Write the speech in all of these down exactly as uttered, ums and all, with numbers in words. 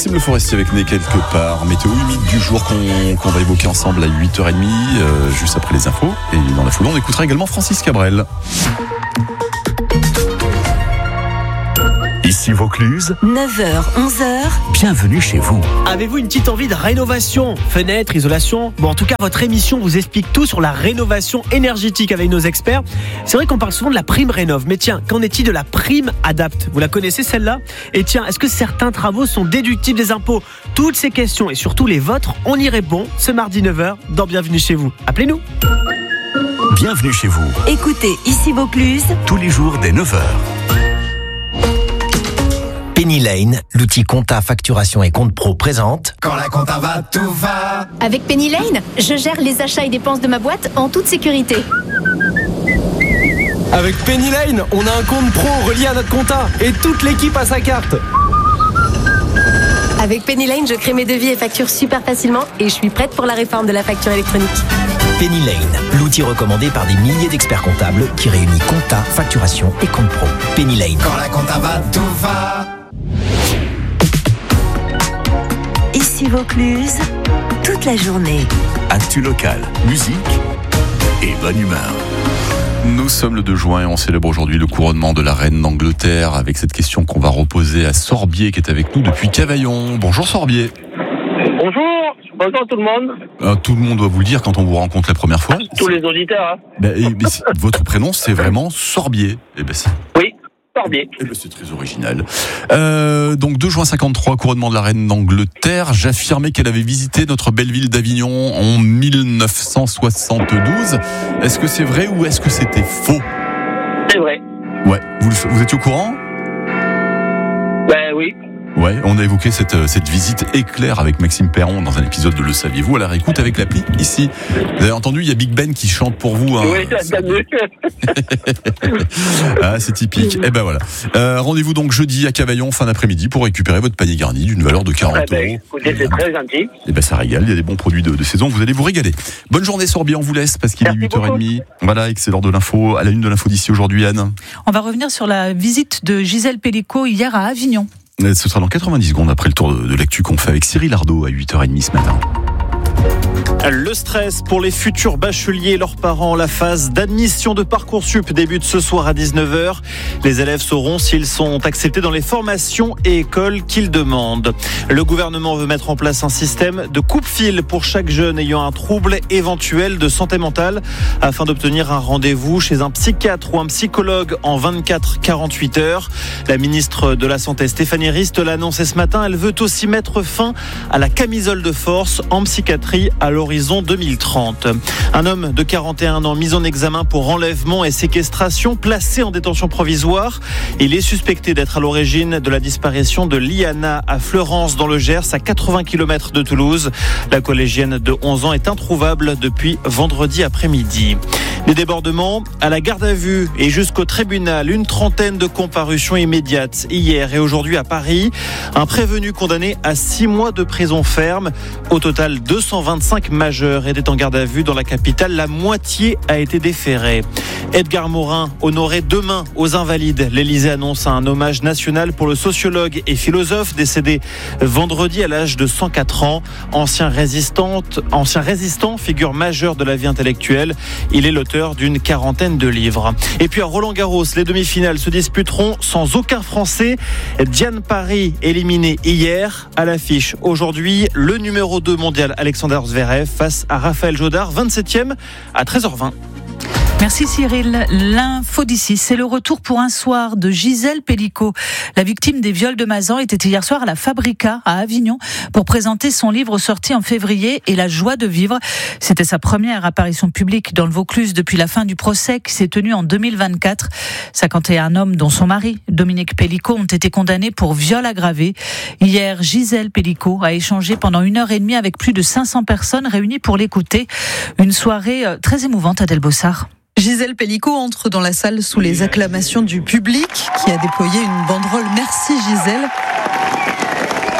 Maxime Le Forestier avec Né quelque part. Météo humide du jour qu'on, qu'on va évoquer ensemble à huit heures trente, euh, juste après les infos. Et dans la foulée, on écoutera également Francis Cabrel. Ici Vaucluse, neuf heures, onze heures. Bienvenue chez vous. Avez-vous une petite envie de rénovation ? Fenêtre, isolation ? Bon, en tout cas, votre émission vous explique tout sur la rénovation énergétique avec nos experts. C'est vrai qu'on parle souvent de la prime rénov', mais tiens, qu'en est-il de la prime adapte ? Vous la connaissez celle-là ? Et tiens, est-ce que certains travaux sont déductibles des impôts ? Toutes ces questions et surtout les vôtres, on y répond ce mardi neuf heures dans Bienvenue chez vous. Appelez-nous. Bienvenue chez vous. Écoutez Ici Vaucluse Tous les jours dès neuf heures. Penny Lane, l'outil compta, facturation et compte pro présente. Quand la compta va, tout va. Avec Penny Lane, je gère les achats et dépenses de ma boîte en toute sécurité. Avec Penny Lane, on a un compte pro relié à notre compta et toute l'équipe a sa carte. Avec Penny Lane, je crée mes devis et factures super facilement et je suis prête pour la réforme de la facture électronique. Penny Lane, l'outil recommandé par des milliers d'experts comptables qui réunit compta, facturation et compte pro. Penny Lane. Quand la compta va, tout va. Ici Vaucluse, toute la journée. Actu local, musique et bonne humeur. Nous sommes le deux juin et on célèbre aujourd'hui le couronnement de la reine d'Angleterre avec cette question qu'on va reposer à Sorbier qui est avec nous depuis Cavaillon. Bonjour Sorbier. Bonjour, bonjour tout le monde. Euh, tout le monde doit vous le dire quand on vous rencontre la première fois. Tous les auditeurs. Hein. Ben, et, mais votre prénom c'est vraiment Sorbier. Eh ben, c'est... Oui, Sorbier. Eh ben, c'est très original. Euh, donc deux juin cinquante-trois, couronnement de la reine d'Angleterre. J'affirmais qu'elle avait visité notre belle ville d'Avignon en mille neuf cent soixante-douze. Est-ce que c'est vrai ou est-ce que c'était faux ? C'est vrai. Ouais. Vous, vous étiez au courant ? Ben oui. Ouais, on a évoqué cette, cette visite éclair avec Maxime Perron dans un épisode de Le Saviez-vous à la réécoute avec l'appli ici. Vous avez entendu, il y a Big Ben qui chante pour vous. Hein. Oui, j'ai entendu. Ah, c'est typique. Eh ben voilà. Euh, rendez-vous donc jeudi à Cavaillon, fin d'après-midi, pour récupérer votre panier garni d'une valeur de quarante eh ben, euros. Écoutez, c'est très gentil. Eh ben ça régale, il y a des bons produits de, de saison, vous allez vous régaler. Bonne journée Sorbier, on vous laisse parce qu'il est huit heures trente. Voilà, et que c'est l'heure de l'info, à la une de l'info d'ici aujourd'hui, Anne. On va revenir sur la visite de Gisèle Pellico hier à Avignon. Ce sera dans quatre-vingt-dix secondes après le tour de, de l'actu qu'on fait avec Cyril Ardo à huit heures trente ce matin. Le stress pour les futurs bacheliers et leurs parents. La phase d'admission de Parcoursup débute ce soir à dix-neuf heures. Les élèves sauront s'ils sont acceptés dans les formations et écoles qu'ils demandent. Le gouvernement veut mettre en place un système de coupe-fil pour chaque jeune ayant un trouble éventuel de santé mentale afin d'obtenir un rendez-vous chez un psychiatre ou un psychologue en vingt-quatre à quarante-huit heures. La ministre de la Santé Stéphanie Rist l'a annoncé ce matin. Elle veut aussi mettre fin à la camisole de force en psychiatrie à l'horizon deux mille trente. Un homme de quarante et un ans mis en examen pour enlèvement et séquestration, placé en détention provisoire. Il est suspecté d'être à l'origine de la disparition de Liana à Fleurance dans le Gers, à quatre-vingts kilomètres de Toulouse. La collégienne de onze ans est introuvable depuis vendredi après-midi. Des débordements à la garde à vue et jusqu'au tribunal. Une trentaine de comparutions immédiates hier et aujourd'hui à Paris. Un prévenu condamné à six mois de prison ferme. Au total, deux cent vingt-cinq majeurs étaient en garde à vue dans la capitale. La moitié a été déférée. Edgar Morin, honoré demain aux Invalides. L'Élysée annonce un hommage national pour le sociologue et philosophe décédé vendredi à l'âge de cent quatre ans. Ancien résistant, ancien résistant, figure majeure de la vie intellectuelle. Il est l'auteur d'une quarantaine de livres. Et puis à Roland-Garros, les demi-finales se disputeront sans aucun Français. Diane Paris éliminé hier. À l'affiche aujourd'hui, le numéro deux mondial Alexander Zverev face à Raphaël Jodard, vingt-septième à treize heures vingt. Merci Cyril. L'info d'ici, c'est le retour pour un soir de Gisèle Pellico. La victime des viols de Mazan était hier soir à la Fabrica à Avignon pour présenter son livre sorti en février et la joie de vivre. C'était sa première apparition publique dans le Vaucluse depuis la fin du procès qui s'est tenu en deux mille vingt-quatre. cinquante et un hommes, dont son mari, Dominique Pellico, ont été condamnés pour viol aggravé. Hier, Gisèle Pellico a échangé pendant une heure et demie avec plus de cinq cents personnes réunies pour l'écouter. Une soirée très émouvante à Delbossard. Gisèle Pellico entre dans la salle sous les acclamations du public qui a déployé une banderole « Merci Gisèle ».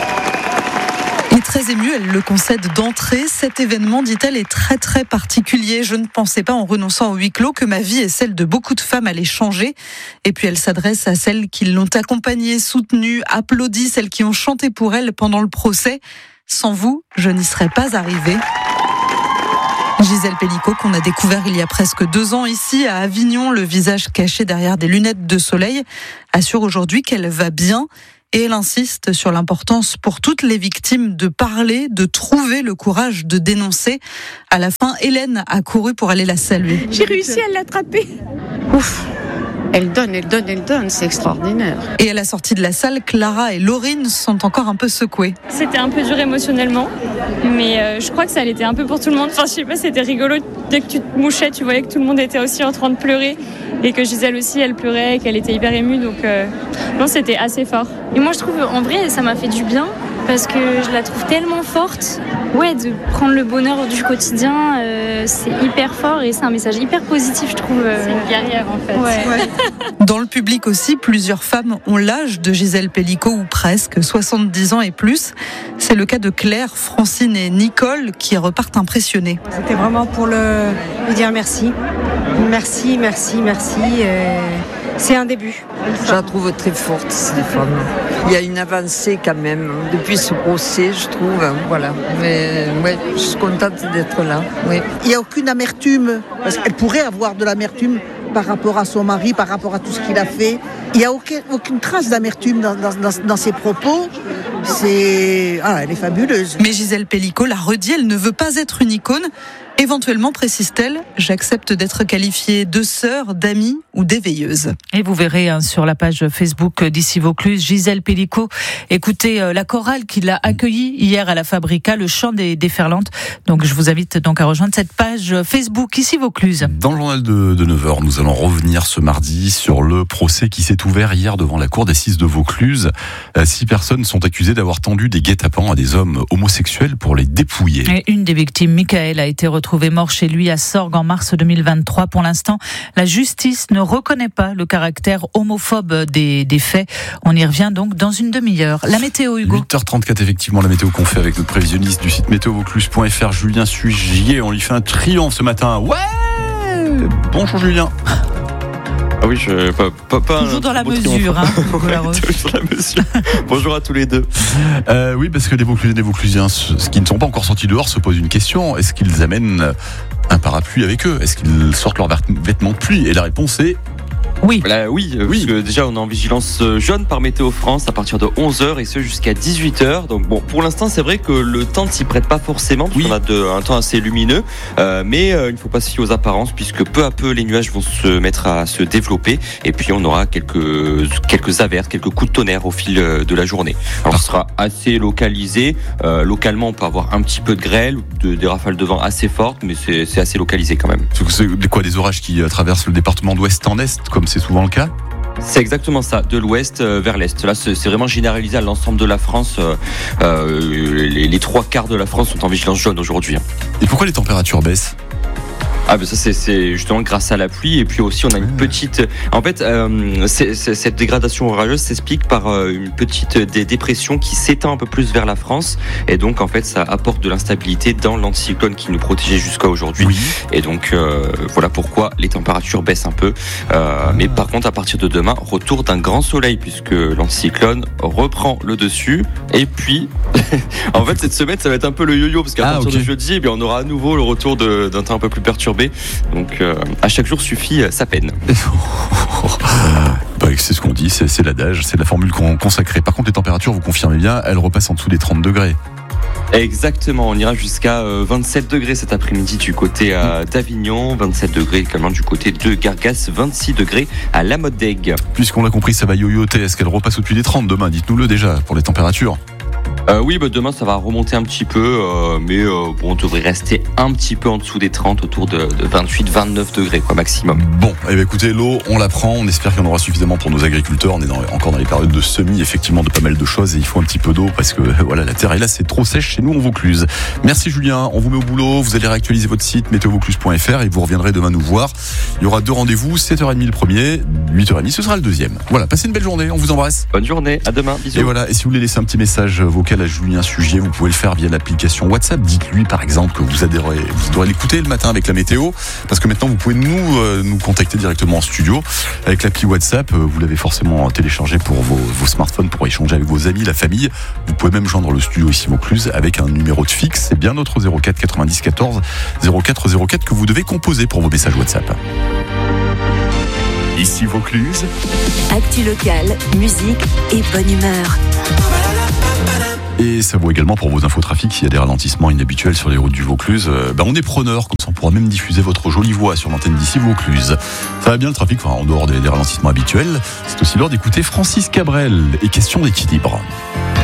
Et très Très émue, elle le concède d'entrée. Cet événement, dit-elle, est très très particulier. Je ne pensais pas en renonçant au huis clos que ma vie et celle de beaucoup de femmes allaient changer. Et puis elle s'adresse à celles qui l'ont accompagnée, soutenue, applaudie, celles qui ont chanté pour elle pendant le procès. Sans vous, je n'y serais pas arrivée. Gisèle Pelicot, qu'on a découvert il y a presque deux ans ici à Avignon, le visage caché derrière des lunettes de soleil, assure aujourd'hui qu'elle va bien. Et elle insiste sur l'importance pour toutes les victimes de parler, de trouver le courage de dénoncer. À la fin, Hélène a couru pour aller la saluer. J'ai réussi à l'attraper. Ouf. Elle donne, elle donne, elle donne, c'est extraordinaire. Et à la sortie de la salle, Clara et Laurine sont encore un peu secouées. C'était un peu dur émotionnellement, mais euh, je crois que ça l'était un peu pour tout le monde. Enfin, je sais pas, c'était rigolo. Dès que tu te mouchais, tu voyais que tout le monde était aussi en train de pleurer et que Gisèle aussi, elle pleurait, qu'elle était hyper émue. Donc, euh, non, c'était assez fort. Et moi, je trouve, en vrai, ça m'a fait du bien parce que je la trouve tellement forte. Ouais, de prendre le bonheur du quotidien, euh, c'est hyper fort et c'est un message hyper positif, je trouve. C'est une guerrière, en fait. Ouais. Ouais. Dans le public aussi, plusieurs femmes ont l'âge de Gisèle Pelicot ou presque, soixante-dix ans et plus. C'est le cas de Claire, Francine et Nicole qui repartent impressionnées. C'était vraiment pour le, lui dire merci. Merci, merci, merci. Euh, c'est un début. Je la trouve très forte, cette femme. Il y a une avancée quand même depuis ce procès, je trouve. Voilà. Mais ouais, je suis contente d'être là. Oui. Il n'y a aucune amertume, parce qu'elle pourrait avoir de l'amertume par rapport à son mari, par rapport à tout ce qu'il a fait. Il n'y a aucun, aucune trace d'amertume dans, dans, dans, dans ses propos. C'est... Ah, elle est fabuleuse. Mais Gisèle Pelicot l'a redit, elle ne veut pas être une icône. Éventuellement, précise-t-elle, j'accepte d'être qualifiée de sœur, d'amie ou d'éveilleuse. Et vous verrez hein, sur la page Facebook d'Ici Vaucluse, Gisèle Pelicot. Écoutez euh, la chorale qui l'a accueillie hier à la Fabrica, le chant des déferlantes. Donc je vous invite donc à rejoindre cette page Facebook Ici Vaucluse. Dans le journal de, de neuf heures, nous allons revenir ce mardi sur le procès qui s'est ouvert hier devant la cour d'assises de Vaucluse. Euh, six personnes sont accusées d'avoir tendu des guet-apens à des hommes homosexuels pour les dépouiller. Et une des victimes, Michael, a été retrouvée mort chez lui à Sorgues en mars deux mille vingt-trois. Pour l'instant, la justice ne reconnaît pas le caractère homophobe des, des faits. On y revient donc dans une demi-heure. La météo, Hugo. huit heures trente-quatre, effectivement, la météo qu'on fait avec notre prévisionniste du site météo vaucluse point f r, Julien Sugier. On lui fait un triomphe ce matin. Ouais! Bonjour Julien. Ah oui, je pas, pas, pas toujours dans la mesure, hein, toujours dans la mesure. Bonjour à tous les deux. Euh, oui, parce que les Vauclusiens et les Vauclusiens, ceux qui ne sont pas encore sortis dehors, se posent une question. Est-ce qu'ils amènent un parapluie avec eux? Est-ce qu'ils sortent leurs vêtements de pluie? Et la réponse est... Oui. Là, oui, oui. Parce que déjà on est en vigilance jaune par Météo France à partir de onze heures et ce jusqu'à dix-huit heures. Donc bon, pour l'instant c'est vrai que le temps ne s'y prête pas forcément parce oui. qu'on a de, un temps assez lumineux, euh, mais euh, il ne faut pas se fier aux apparences puisque peu à peu les nuages vont se mettre à se développer et puis on aura quelques quelques averses, quelques coups de tonnerre au fil de la journée. Alors ce sera assez localisé. Euh, localement on peut avoir un petit peu de grêle, de, des rafales de vent assez fortes, mais c'est, c'est assez localisé quand même. C'est quoi, des orages qui traversent le département d'ouest en est comme c'est souvent le cas? C'est exactement ça, de l'ouest vers l'est. Là, c'est vraiment généralisé à l'ensemble de la France. Euh, les, les trois quarts de la France sont en vigilance jaune aujourd'hui. Et pourquoi les températures baissent ? Ah ben ça c'est, c'est justement grâce à la pluie et puis aussi on a une petite... En fait euh, c'est, c'est, cette dégradation orageuse s'explique par euh, une petite dé- dépression qui s'étend un peu plus vers la France et donc en fait ça apporte de l'instabilité dans l'anticyclone qui nous protégeait jusqu'à aujourd'hui. Oui. Et donc euh, voilà pourquoi les températures baissent un peu. Euh, mais par contre à partir de demain, retour d'un grand soleil puisque l'anticyclone reprend le dessus et puis en fait cette semaine ça va être un peu le yo-yo parce qu'à ah, partir okay. de jeudi eh bien, on aura à nouveau le retour de, d'un temps un peu plus perturbé. Donc euh, à chaque jour suffit sa peine. Bah, c'est ce qu'on dit, c'est, c'est l'adage, c'est la formule qu'on consacrée. Par contre les températures, vous confirmez bien, elles repassent en dessous des trente degrés. Exactement, on ira jusqu'à vingt-sept degrés cet après-midi du côté d'Avignon, vingt-sept degrés également du côté de Gargas, vingt-six degrés à La Motte-d'Aigues. Puisqu'on l'a compris, ça va yo-yoter, est-ce qu'elle repasse au-dessus des trente demain? Dites-nous-le déjà pour les températures. Euh, oui, bah demain ça va remonter un petit peu, euh, mais euh, bon, on devrait rester un petit peu en dessous des trente, autour de, de vingt-huit vingt-neuf degrés quoi, maximum. Bon, eh bien, écoutez, l'eau, on la prend, on espère qu'il y en aura suffisamment pour nos agriculteurs. On est dans, encore dans les périodes de semis, effectivement, de pas mal de choses, et il faut un petit peu d'eau parce que voilà, la terre est là, c'est trop sèche chez nous en Vaucluse. Merci Julien, on vous met au boulot, vous allez réactualiser votre site météo vaucluse point f r et vous reviendrez demain nous voir. Il y aura deux rendez-vous, sept heures trente le premier, huit heures trente ce sera le deuxième. Voilà, passez une belle journée, on vous embrasse. Bonne journée, à demain, bisous. Et voilà, et si vous voulez laisser un petit message vocal local à Julien Sugier. Vous pouvez le faire via l'application WhatsApp. Dites-lui par exemple que vous adorez, vous adorez l'écouter le matin avec la météo, parce que maintenant vous pouvez nous euh, nous contacter directement en studio avec l'appli WhatsApp. Vous l'avez forcément téléchargé pour vos, vos smartphones pour échanger avec vos amis, la famille. Vous pouvez même joindre le studio ici Vaucluse avec un numéro de fixe. C'est bien notre zéro quatre quatre-vingt-dix quatorze zéro quatre zéro quatre que vous devez composer pour vos messages WhatsApp. Ici Vaucluse. Actu locale, musique et bonne humeur. Et ça vaut également pour vos infos trafic. S'il y a des ralentissements inhabituels sur les routes du Vaucluse, euh, ben on est preneur, comme ça on pourra même diffuser votre jolie voix sur l'antenne d'ici Vaucluse. Ça va bien le trafic, enfin, en dehors des, des ralentissements habituels. C'est aussi l'heure d'écouter Francis Cabrel et question d'équilibre.